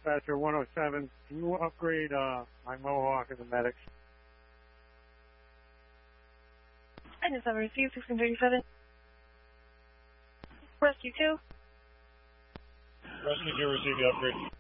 Dispatcher 107. Can you upgrade my Mohawk as a medic? I just have received 1637. Rescue 2. Rescue 2 received the upgrade.